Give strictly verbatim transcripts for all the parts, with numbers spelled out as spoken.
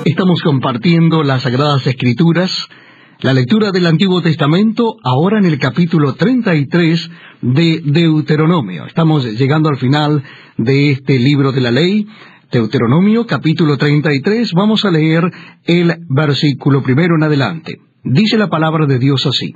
Estamos compartiendo las Sagradas Escrituras, la lectura del Antiguo Testamento, ahora en el capítulo treinta y tres de Deuteronomio. Estamos llegando al final de este libro de la ley, Deuteronomio, capítulo treinta y tres. Vamos a leer el versículo primero en adelante. Dice la palabra de Dios así: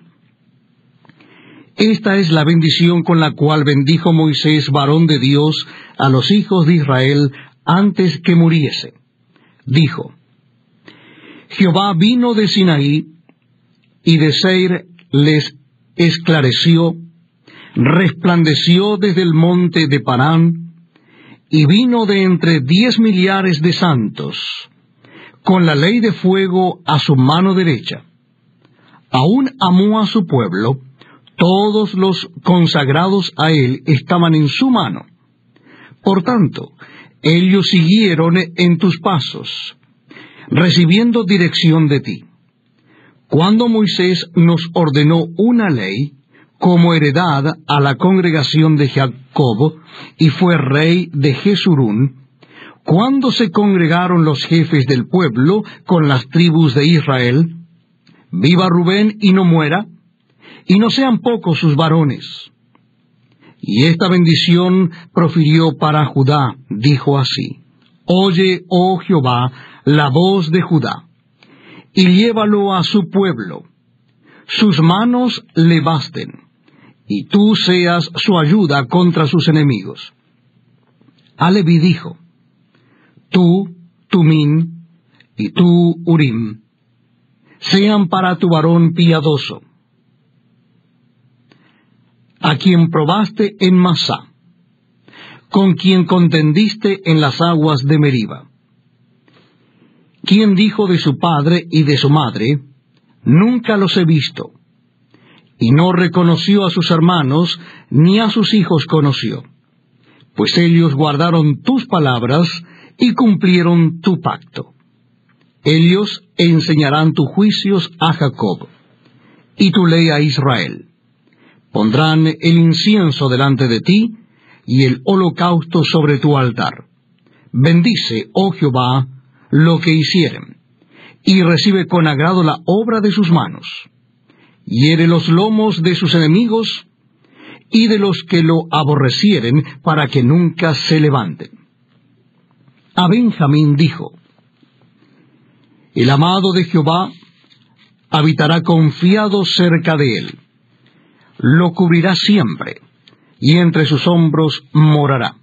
Esta es la bendición con la cual bendijo Moisés, varón de Dios, a los hijos de Israel antes que muriese. Dijo: Jehová vino de Sinaí, y de Seir les esclareció, resplandeció desde el monte de Parán, y vino de entre diez millares de santos, con la ley de fuego a su mano derecha. Aún amó a su pueblo, todos los consagrados a él estaban en su mano. Por tanto, ellos siguieron en tus pasos, recibiendo dirección de ti. Cuando Moisés nos ordenó una ley como heredad a la congregación de Jacob, y fue rey de Jesurún, cuando se congregaron los jefes del pueblo con las tribus de Israel, viva Rubén y no muera, y no sean pocos sus varones. Y esta bendición profirió para Judá, dijo así: Oye, oh Jehová, la voz de Judá, y llévalo a su pueblo. Sus manos le basten, y tú seas su ayuda contra sus enemigos. A Leví dijo: Tú, Tumín, y tú, Urim, sean para tu varón piadoso, a quien probaste en Masá, con quien contendiste en las aguas de Meriba, quien dijo de su padre y de su madre: Nunca los he visto, y no reconoció a sus hermanos, ni a sus hijos conoció, pues ellos guardaron tus palabras y cumplieron tu pacto. Ellos enseñarán tus juicios a Jacob, y tu ley a Israel. Pondrán el incienso delante de ti, y el holocausto sobre tu altar. Bendice, oh Jehová, lo que hicieren, y recibe con agrado la obra de sus manos. Hiere los lomos de sus enemigos, y de los que lo aborrecieren, para que nunca se levanten. A Benjamín dijo: El amado de Jehová habitará confiado cerca de él. Lo cubrirá siempre, y entre sus hombros morará.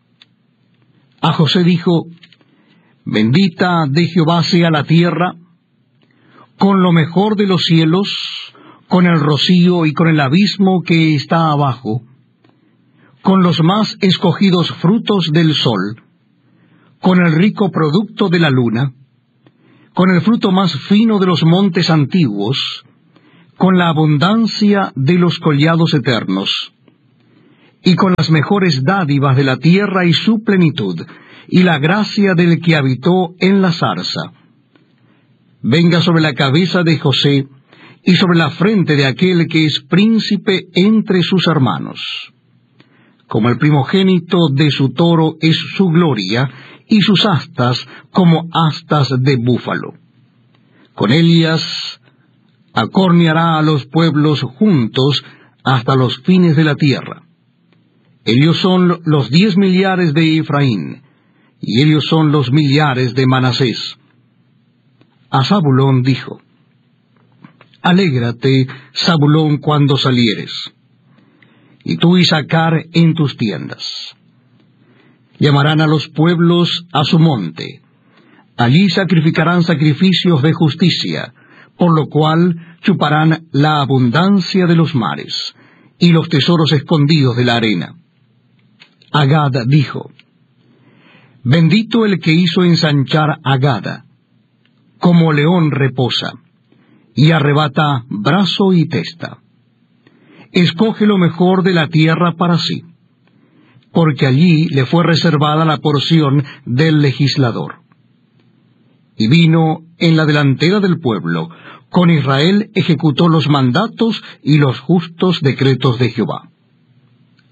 A José dijo: Bendita de Jehová sea la tierra, con lo mejor de los cielos, con el rocío y con el abismo que está abajo, con los más escogidos frutos del sol, con el rico producto de la luna, con el fruto más fino de los montes antiguos, con la abundancia de los collados eternos, y con las mejores dádivas de la tierra y su plenitud, y la gracia del que habitó en la zarza. Venga sobre la cabeza de José, y sobre la frente de aquel que es príncipe entre sus hermanos. Como el primogénito de su toro es su gloria, y sus astas como astas de búfalo. Con ellas acorneará a los pueblos juntos hasta los fines de la tierra. Ellos son los diez millares de Efraín, y ellos son los millares de Manasés. A Zabulón dijo: Alégrate, Zabulón, cuando salieres, y tú, Isaacar, en tus tiendas. Llamarán a los pueblos a su monte, allí sacrificarán sacrificios de justicia, por lo cual chuparán la abundancia de los mares, y los tesoros escondidos de la arena. A Gad dijo: Bendito el que hizo ensanchar a Gad, como león reposa, y arrebata brazo y testa. Escoge lo mejor de la tierra para sí, porque allí le fue reservada la porción del legislador. Y vino en la delantera del pueblo, con Israel ejecutó los mandatos y los justos decretos de Jehová.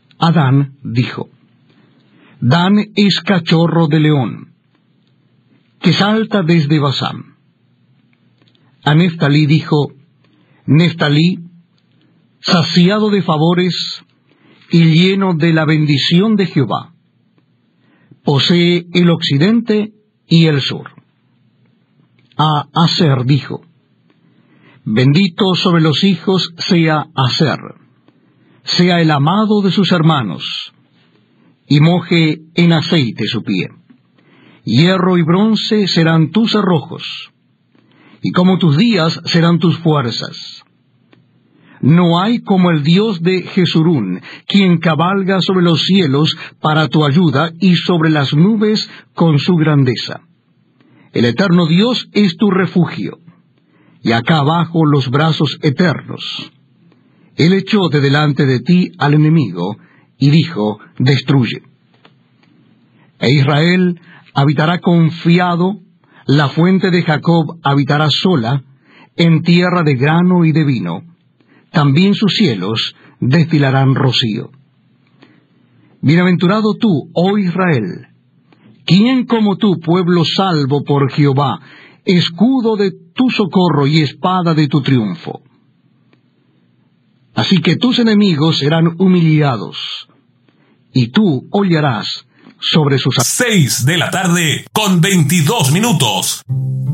Adán dijo: Dan es cachorro de león, que salta desde Basán. A Neftalí dijo: Neftalí, saciado de favores y lleno de la bendición de Jehová, posee el occidente y el sur. A Aser dijo: Bendito sobre los hijos sea Aser, sea el amado de sus hermanos, y moje en aceite su pie. Hierro y bronce serán tus arrojos, y como tus días serán tus fuerzas. No hay como el Dios de Jesurún, quien cabalga sobre los cielos para tu ayuda y sobre las nubes con su grandeza. El eterno Dios es tu refugio, y acá abajo los brazos eternos. Él echó de delante de ti al enemigo, y dijo: destruye. E Israel habitará confiado, la fuente de Jacob habitará sola, en tierra de grano y de vino. También sus cielos destilarán rocío. Bienaventurado tú, oh Israel, ¿quién como tú, pueblo salvo por Jehová, escudo de tu socorro y espada de tu triunfo? Así que tus enemigos serán humillados, y tú hollarás sobre sus... Seis de la tarde con veintidós minutos.